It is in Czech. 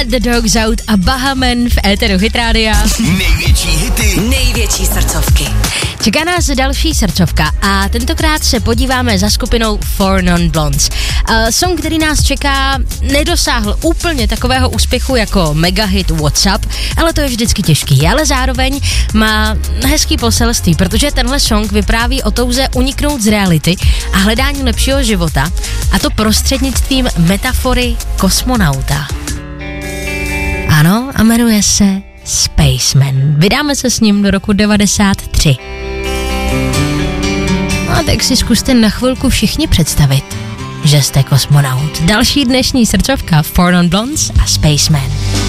Let the Dogs Out a Bahaman v éteru Hit Rádia. Největší hity, největší srdcovky. Čeká nás další srdcovka a tentokrát se podíváme za skupinou Four Non Blondes. Song, který nás čeká, nedosáhl úplně takového úspěchu jako megahit WhatsApp, ale to je vždycky těžký, ale zároveň má hezký poselství, protože tenhle song vypráví o touze uniknout z reality a hledání lepšího života, a to prostřednictvím metafory kosmonauta. Ano, a jmenuje se Spaceman. Vydáme se s ním do roku 93. No a tak si zkuste na chvilku všichni představit, že jste kosmonaut. Další dnešní srdcovka Four Non Blondes a Spaceman.